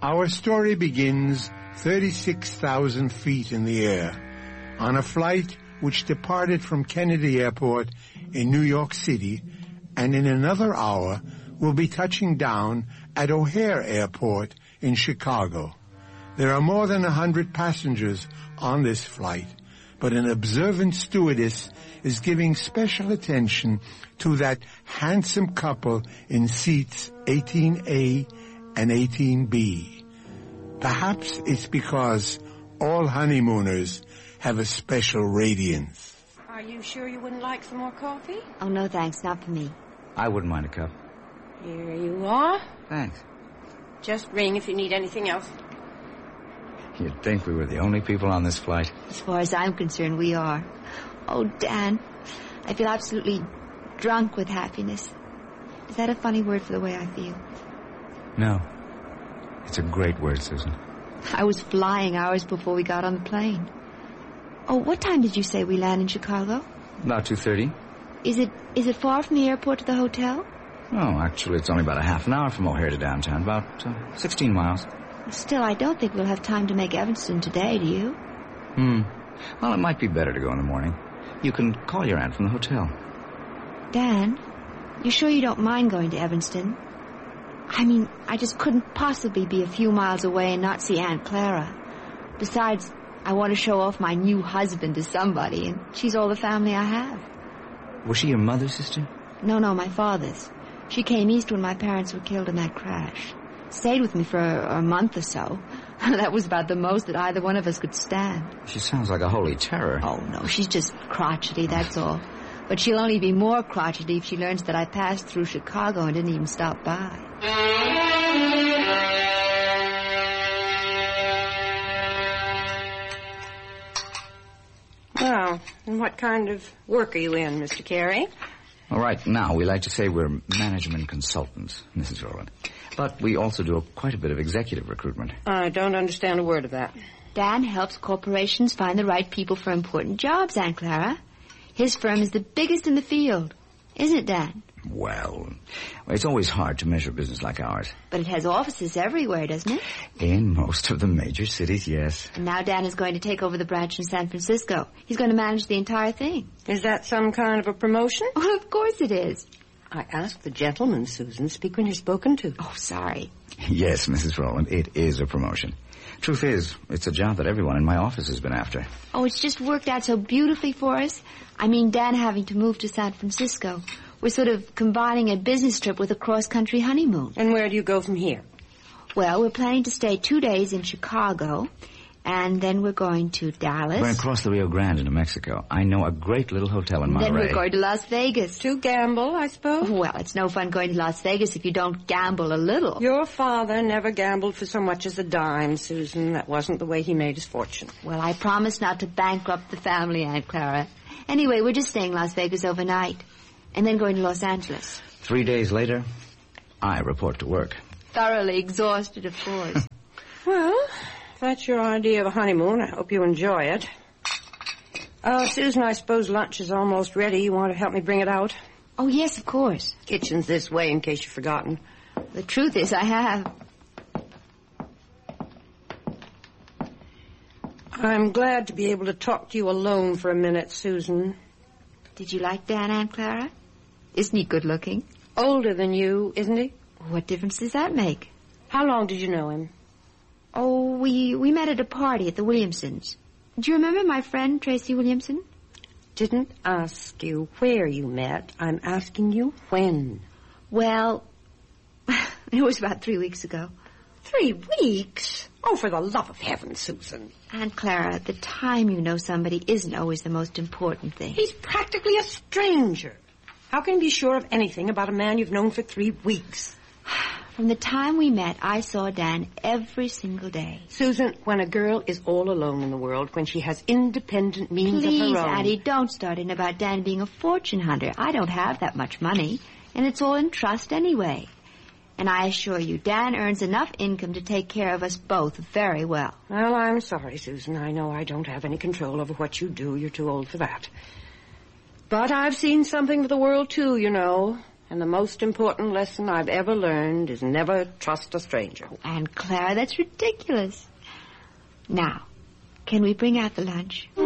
Our story begins 36,000 feet in the air on a flight which departed from Kennedy Airport in New York City and in another hour will be touching down at O'Hare Airport in Chicago. There are more than 100 passengers on this flight, but an observant stewardess is giving special attention to that handsome couple in seats 18A and 18B. Perhaps it's because all honeymooners have a special radiance. Are you sure you wouldn't like some more coffee? Oh, no, thanks. Not for me. I wouldn't mind a cup. Here you are. Thanks. Just ring if you need anything else. You'd think we were the only people on this flight. As far as I'm concerned, we are. Oh, Dan, I feel absolutely drunk with happiness. Is that a funny word for the way I feel? No. It's a great word, Susan. I was flying hours before we got on the plane. Oh, what time did you say we land in Chicago? About 2:30. Is it far from the airport to the hotel? Oh, actually, it's only about a half an hour from O'Hare to downtown. About 16 miles. Still, I don't think we'll have time to make Evanston today, do you? Well, it might be better to go in the morning. You can call your aunt from the hotel. Dan, you sure you don't mind going to Evanston? I mean, I just couldn't possibly be a few miles away and not see Aunt Clara. Besides, I want to show off my new husband to somebody, and she's all the family I have. Was she your mother's sister? No, my father's. She came east when my parents were killed in that crash. Stayed with me for a month or so. That was about the most that either one of us could stand. She sounds like a holy terror. Oh, no, she's just crotchety, that's all. But she'll only be more crotchety if she learns that I passed through Chicago and didn't even stop by. Well, and what kind of work are you in, Mr. Carey? All right, now, we like to say we're management consultants, Mrs. Rowland. But we also do quite a bit of executive recruitment. I don't understand a word of that. Dan helps corporations find the right people for important jobs, Aunt Clara. His firm is the biggest in the field. Isn't it, Dan? Well, it's always hard to measure business like ours. But it has offices everywhere, doesn't it? In most of the major cities, yes. And now Dan is going to take over the branch in San Francisco. He's going to manage the entire thing. Is that some kind of a promotion? Well, of course it is. I asked the gentleman, Susan. Speak when you're spoken to. Oh, sorry. Yes, Mrs. Rowland, it is a promotion. Truth is, it's a job that everyone in my office has been after. Oh, it's just worked out so beautifully for us. I mean, Dan having to move to San Francisco. We're sort of combining a business trip with a cross-country honeymoon. And where do you go from here? Well, we're planning to stay 2 days in Chicago, and then we're going to Dallas. We're going to cross the Rio Grande into Mexico. I know a great little hotel in Monterey. Then we're going to Las Vegas. To gamble, I suppose? Well, it's no fun going to Las Vegas if you don't gamble a little. Your father never gambled for so much as a dime, Susan. That wasn't the way he made his fortune. Well, I promised not to bankrupt the family, Aunt Clara. Anyway, we're just staying in Las Vegas overnight, and then going to Los Angeles. 3 days later, I report to work. Thoroughly exhausted, of course. Well, if that's your idea of a honeymoon, I hope you enjoy it. Susan, I suppose lunch is almost ready. You want to help me bring it out? Oh, yes, of course. Kitchen's this way, in case you've forgotten. The truth is, I have. I'm glad to be able to talk to you alone for a minute, Susan. Did you like Dan, Aunt Clara? Isn't he good looking? Older than you, isn't he? What difference does that make? How long did you know him? Oh, we met at a party at the Williamsons. Do you remember my friend, Tracy Williamson? Didn't ask you where you met. I'm asking you when. Well, it was about 3 weeks ago. 3 weeks? Oh, for the love of heaven, Susan. Aunt Clara, the time you know somebody isn't always the most important thing. He's practically a stranger. How can you be sure of anything about a man you've known for 3 weeks? From the time we met, I saw Dan every single day. Susan, when a girl is all alone in the world, when she has independent means of her own... Please, Addie, don't start in about Dan being a fortune hunter. I don't have that much money, and it's all in trust anyway. And I assure you, Dan earns enough income to take care of us both very well. Well, I'm sorry, Susan. I know I don't have any control over what you do. You're too old for that. But I've seen something of the world, too, you know. And the most important lesson I've ever learned is never trust a stranger. Oh, Aunt Clara, that's ridiculous. Now, can we bring out the lunch?